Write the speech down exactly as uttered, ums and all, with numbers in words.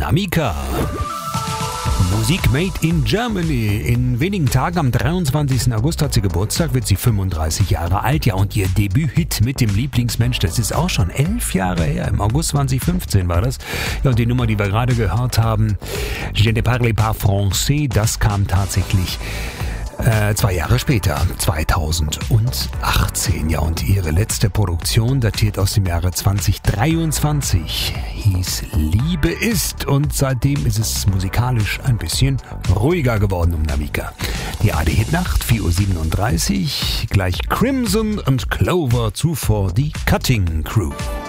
Namika. Musik made in Germany. In wenigen Tagen, am dreiundzwanzigsten August, hat sie Geburtstag, wird sie fünfunddreißig Jahre alt. Ja, und ihr Debüthit mit dem Lieblingsmensch, das ist auch schon elf Jahre her. Im August zweitausendfünfzehn war das. Ja, und die Nummer, die wir gerade gehört haben, Je ne parle pas français, das kam tatsächlich Äh, zwei Jahre später, zweitausendachtzehn. Ja, und ihre letzte Produktion datiert aus dem Jahre zweitausenddreiundzwanzig, hieß Liebe ist, und seitdem ist es musikalisch ein bisschen ruhiger geworden um Namika. Die A D-Hit-Nacht, vier Uhr siebenunddreißig, gleich Crimson und Clover, zuvor die Cutting Crew.